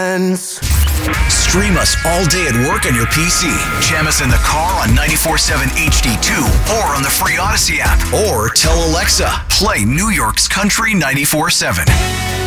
friends. Stream us all day at work on your PC. Jam us in the car on 94.7 HD2 or on the free Odyssey app. Or tell Alexa, play New York's Country 94.7.